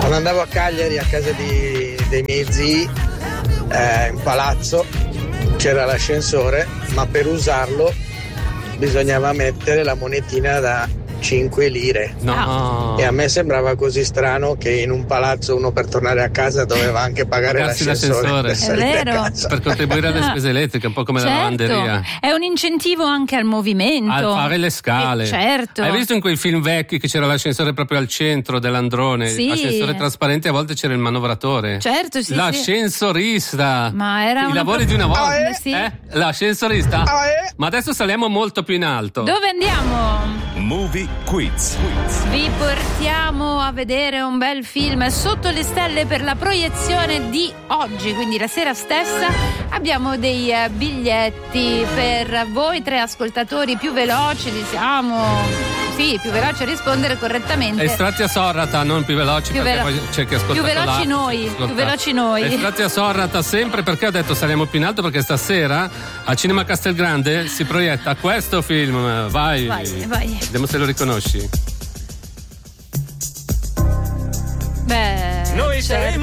Quando andavo a Cagliari a casa dei miei zii, in palazzo, c'era l'ascensore, ma per usarlo bisognava mettere la monetina da 5 lire. No. E a me sembrava così strano che in un palazzo uno per tornare a casa doveva anche pagare l'ascensore. Per salire a casa. Per contribuire alle spese elettriche, un po' come la lavanderia. È un incentivo anche al movimento. Al fare le scale. Certo. Hai visto in quei film vecchi che c'era l'ascensore proprio al centro dell'androne? Sì. L'ascensore trasparente, a volte c'era il manovratore. Certo, sì. L'ascensorista. Ma era i lavori di una volta. Sì. L'ascensorista. Ma adesso saliamo molto più in alto. Dove andiamo? Movie Quiz. Vi portiamo a vedere un bel film sotto le stelle per la proiezione di oggi, quindi la sera stessa. Abbiamo dei biglietti per voi 3 ascoltatori più veloci, più veloci a rispondere correttamente. Estratti a Sorrata, non più veloci, perché poi c'è chi ascolta. Più veloci noi. Estratti a Sorrata sempre, perché ho detto saliamo più in alto, perché stasera a Cinema Castelgrande si proietta questo film. Vai. Vediamo se lo riconosci. Beh, noi certo. saremo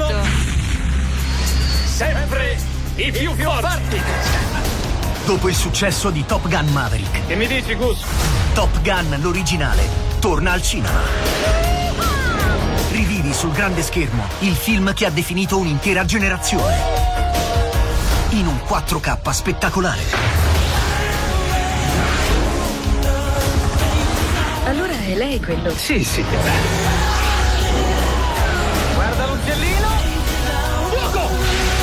sempre i più forti. Dopo il successo di Top Gun Maverick, Che mi dici, Gus? Top Gun l'originale torna al cinema. Rivivi sul grande schermo il film che ha definito un'intera generazione in un 4K spettacolare. Allora è lei quello? Sì. Guarda l'uccellino. Fuoco!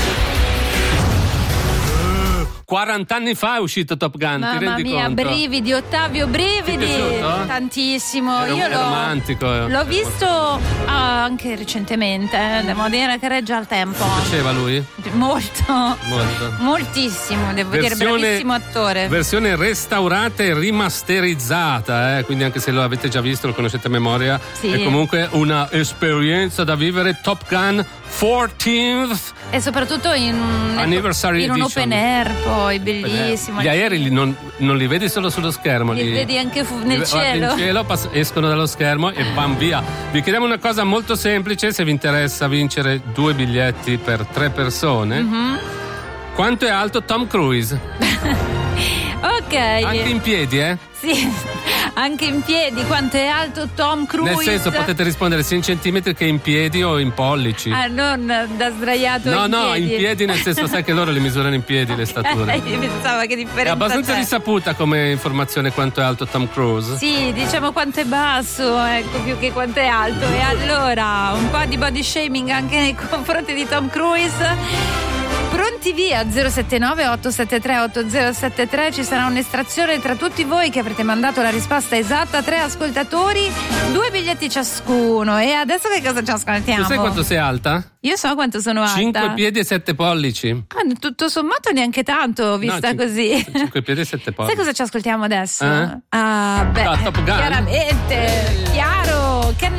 40 anni fa è uscito Top Gun, ti rendi conto? Mamma mia, brividi, Ottavio, brividi. Ti è piaciuto? Tantissimo. È romantico. L'ho visto anche recentemente, devo dire che regge al tempo. Piaceva lui? Molto. Moltissimo, devo dire, bravissimo attore. Versione restaurata e rimasterizzata, quindi anche se lo avete già visto, lo conoscete a memoria, sì. È comunque una esperienza da vivere. Top Gun 14th e soprattutto in Anniversary in un Edition. open air, poi bellissimo. Gli aerei non li vedi solo sullo schermo, li vedi anche nel cielo. In cielo escono dallo schermo e van via. Vi chiediamo una cosa molto semplice, se vi interessa vincere 2 biglietti per 3 persone. Mm-hmm. Quanto è alto Tom Cruise? Ok. Anche in piedi, Sì, anche in piedi. Quanto è alto Tom Cruise? Nel senso, potete rispondere sia in centimetri che in piedi o in pollici. Non da sdraiato. No, in piedi, nel senso, sai che loro le misurano in piedi le stature. Io pensavo che differenza è abbastanza c'è. risaputa come informazione quanto è alto Tom Cruise. Sì, diciamo quanto è basso, più che quanto è alto. E allora, un po' di body shaming anche nei confronti di Tom Cruise. Pronti via 079 873 8073, ci sarà un'estrazione tra tutti voi che avrete mandato la risposta esatta, 3 ascoltatori, 2 biglietti ciascuno. E adesso che cosa ci ascoltiamo? Tu sai quanto sei alta? Io so quanto sono alta. 5 piedi e 7 pollici. Tutto sommato neanche tanto, vista così. 5 piedi e 7 pollici. Sai cosa ci ascoltiamo adesso? Top Gun. Chiaramente, chiaro.